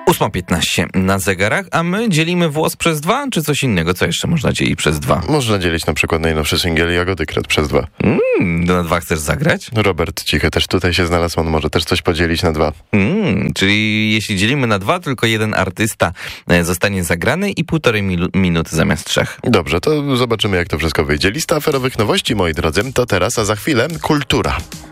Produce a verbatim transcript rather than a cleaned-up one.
ósma piętnaście na zegarach, a my dzielimy włos przez dwa, czy coś innego? Co jeszcze można dzielić przez dwa? Można dzielić na przykład najnowszy singiel Jagody Kret przez dwa. Mm, na dwa chcesz zagrać? Robert Cichy też tutaj się znalazł, on może też coś podzielić na dwa. Mm, czyli jeśli dzielimy na dwa, tylko jeden artysta zostanie zagrany i półtorej mil- minuty zamiast trzech. Dobrze, to zobaczymy, jak to wszystko wyjdzie. Lista aferowych nowości, moi drodzy, to teraz, a za chwilę kultura.